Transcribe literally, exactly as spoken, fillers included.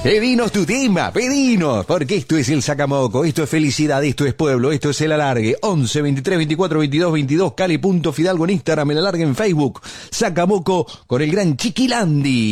Pedinos tu tema, pedinos, porque esto es el Sacamoco, esto es felicidad, esto es pueblo, esto es el alargue. Once, veintitrés, veinticuatro, veintidós, veintidós, Cali.Fidalgo en Instagram, el alargue en Facebook. Sacamoco con el gran Chiquilandi.